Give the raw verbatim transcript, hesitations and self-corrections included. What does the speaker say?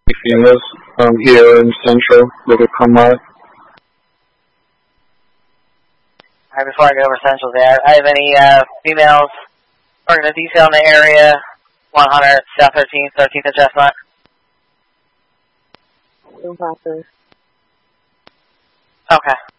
females um, here in Central that could come out. Alright, before I go over Central there, I have any uh, females working the detail in the area, one hundred South thirteenth, thirteenth and Chestnut? No poppers. Okay.